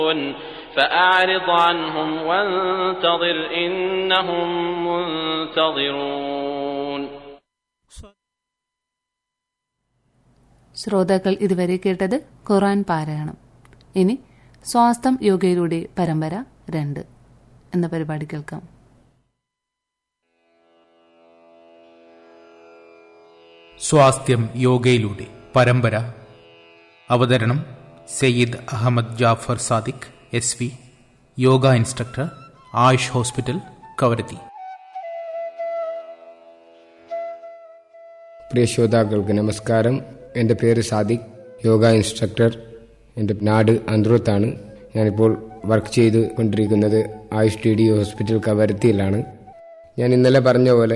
فأعرض عنهم وانتظر إنهم منتظرون. ശ്രോതാക്കൾ ഇതുവരെ കേട്ടത് ഖുർആൻ പാരായണം. ഇനി സ്വാസ്ഥ്യം യോഗയിലൂടെ പരമ്പര 2 എന്ന പരിപാടി കേൾക്കാം. സ്വാസ്ഥ്യം യോഗയിലൂടെ പരമ്പര. അവതരണം Sayyid Ahmed Jafar Sadiq SV, yoga instructor, Ayush hospital, Kavaratti. പ്രിയ ശ്രോതാക്കൾക്ക് നമസ്കാരം. എൻ്റെ പേര് സാദിഖ്, യോഗ ഇൻസ്ട്രക്ടർ. എൻ്റെ നാട് അന്ത്രൂത്താണ്. ഞാനിപ്പോൾ വർക്ക് ചെയ്ത് കൊണ്ടിരിക്കുന്നത് ആയുഷ് TD ഹോസ്പിറ്റൽ കവരത്തിയിലാണ്. ഞാൻ ഇന്നലെ പറഞ്ഞ പോലെ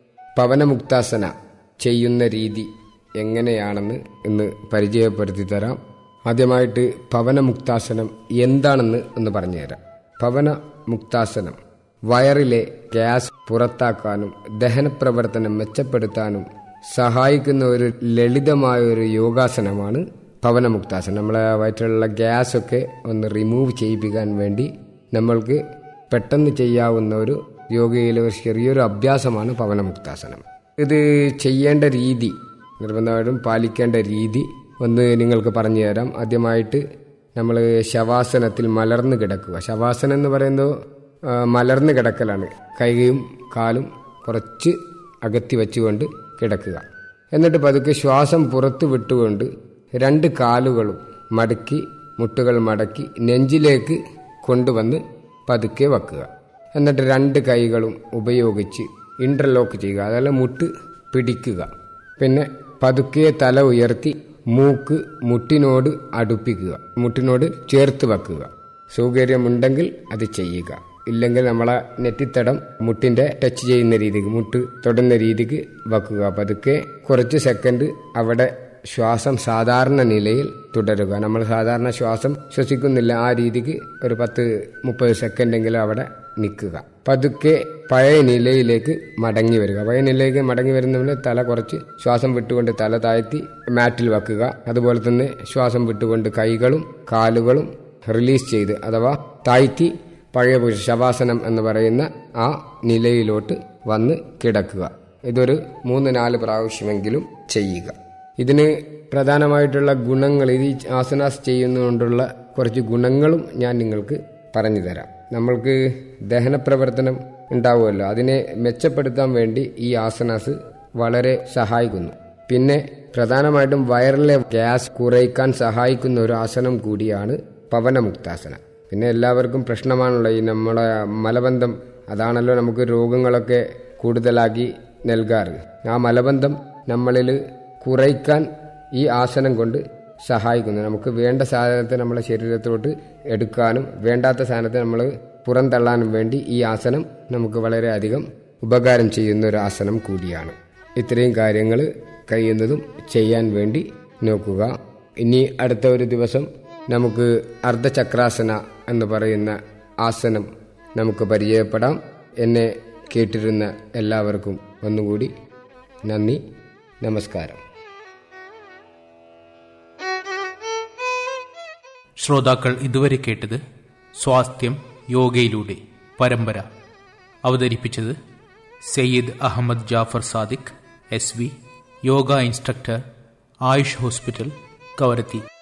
പവനമുക്താസന ചെയ്യുന്ന രീതി എങ്ങനെയാണെന്ന് ഇന്ന് പരിചയപ്പെടുത്തി തരാം. ആദ്യമായിട്ട് പവനമുക്താസനം എന്താണെന്ന് ഒന്ന് പറഞ്ഞുതരാം. പവനമുക്താസനം വയറിലെ ഗ്യാസ് പുറത്താക്കാനും ദഹനപ്രവർത്തനം മെച്ചപ്പെടുത്താനും സഹായിക്കുന്ന ഒരു ലളിതമായ ഒരു യോഗാസനമാണ് പവനമുക്താസനം. നമ്മളെ വയറ്റിലുള്ള ഗ്യാസൊക്കെ ഒന്ന് റിമൂവ് ചെയ്യിപ്പിക്കാൻ വേണ്ടി നമ്മൾക്ക് പെട്ടെന്ന് ചെയ്യാവുന്ന ഒരു യോഗയിലെ ഒരു ചെറിയൊരു അഭ്യാസമാണ് പവനമുക്താസനം. ഇത് ചെയ്യേണ്ട രീതി, നിർബന്ധമായിട്ടും പാലിക്കേണ്ട രീതി ഒന്ന് നിങ്ങൾക്ക് പറഞ്ഞു തരാം. ആദ്യമായിട്ട് നമ്മൾ ശവാസനത്തിൽ മലർന്ന് കിടക്കുക. ശവാസനം എന്ന് പറയുന്നത് മലർന്ന് കിടക്കലാണ്. കൈയും കാലും കുറച്ച് അകത്തി വെച്ചുകൊണ്ട് കിടക്കുക. എന്നിട്ട് പതുക്കെ ശ്വാസം പുറത്തു വിട്ടുകൊണ്ട് 2 കാലുകളും മടക്കി, മുട്ടുകൾ മടക്കി നെഞ്ചിലേക്ക് കൊണ്ടുവന്ന് പതുക്കെ വെക്കുക. എന്നിട്ട് 2 കൈകളും ഉപയോഗിച്ച് ഇന്റർലോക്ക് ചെയ്യുക, അതല്ല മുട്ട് പിടിക്കുക. പിന്നെ പതുക്കെ തല ഉയർത്തി മൂക്ക് മുട്ടിനോട് അടുപ്പിക്കുക, മുട്ടിനോട് ചേർത്ത് വെക്കുക. സൗകര്യമുണ്ടെങ്കിൽ അത് ചെയ്യുക. ഇല്ലെങ്കിൽ നമ്മളെ നെറ്റിത്തടം മുട്ടിന്റെ ടച്ച് ചെയ്യുന്ന രീതിക്ക്, മുട്ട് തൊടുന്ന രീതിക്ക് വെക്കുക. പതുക്കെ കുറച്ച് സെക്കൻഡ് അവിടെ ശ്വാസം സാധാരണ നിലയിൽ തുടരുക. നമ്മൾ സാധാരണ ശ്വാസം ശ്വസിക്കുന്നില്ല, ആ രീതിക്ക് ഒരു 10-30 സെക്കൻഡെങ്കിലും അവിടെ നിൽക്കുക. പതുക്കെ പഴയ നിലയിലേക്ക് മടങ്ങി വരിക. പഴയ നിലയിലേക്ക് മടങ്ങി വരുന്നതിന് തല കുറച്ച് ശ്വാസം വിട്ടുകൊണ്ട് തല താഴ്ത്തി മാറ്റിൽ വെക്കുക. അതുപോലെ തന്നെ ശ്വാസം വിട്ടുകൊണ്ട് കൈകളും കാലുകളും റിലീസ് ചെയ്ത് അഥവാ താഴ്ത്തി പഴയ ശവാസനം എന്ന് പറയുന്ന ആ നിലയിലോട്ട് വന്ന് കിടക്കുക. ഇതൊരു 3-4 പ്രാവശ്യമെങ്കിലും ചെയ്യുക. ഇതിന് പ്രധാനമായിട്ടുള്ള ഗുണങ്ങൾ, ഇത് ആസനാസ് ചെയ്യുന്നതുകൊണ്ടുള്ള കുറച്ച് ഗുണങ്ങളും ഞാൻ നിങ്ങൾക്ക് പറഞ്ഞു തരാം. നമ്മൾക്ക് ദഹനപ്രവർത്തനം ഉണ്ടാവുമല്ലോ, അതിനെ മെച്ചപ്പെടുത്താൻ വേണ്ടി ഈ ആസനാസ് വളരെ സഹായിക്കുന്നു. പിന്നെ പ്രധാനമായിട്ടും വയറിലെ ഗ്യാസ് കുറയ്ക്കാൻ സഹായിക്കുന്ന ഒരു ആസനം കൂടിയാണ് പവനമുക്താസനം. പിന്നെ എല്ലാവർക്കും പ്രശ്നമാണല്ലോ ഈ നമ്മളെ മലബന്ധം. അതാണല്ലോ നമുക്ക് രോഗങ്ങളൊക്കെ കൂടുതലാക്കി നൽകാറ്. ആ മലബന്ധം നമ്മളിൽ കുറയ്ക്കാൻ ഈ ആസനം കൊണ്ട് സഹായിക്കുന്നു. നമുക്ക് വേണ്ട സാധനത്തെ നമ്മളെ ശരീരത്തോട്ട് എടുക്കാനും വേണ്ടാത്ത സാധനത്തെ നമ്മൾ പുറന്തള്ളാനും വേണ്ടി ഈ ആസനം നമുക്ക് വളരെയധികം ഉപകാരം ചെയ്യുന്ന ഒരു ആസനം കൂടിയാണ്. ഇത്രയും കാര്യങ്ങൾ കഴിയുന്നതും ചെയ്യാൻ വേണ്ടി നോക്കുക. ഇനി അടുത്ത ഒരു ദിവസം നമുക്ക് അർദ്ധചക്രാസന എന്ന് പറയുന്ന ആസനം നമുക്ക് പരിചയപ്പെടാം. എന്നെ കേട്ടിരുന്ന എല്ലാവർക്കും ഒന്നുകൂടി നന്ദി, നമസ്കാരം. ശ്രോതാക്കൾ ഇതുവരെ കേട്ടത് സ്വാസ്ഥ്യം യോഗയിലൂടെ പരമ്പര. അവതരിപ്പിച്ചത് Sayyid Ahmed Jafar Sadiq SV, yoga instructor, Ayush hospital, Kavaratti.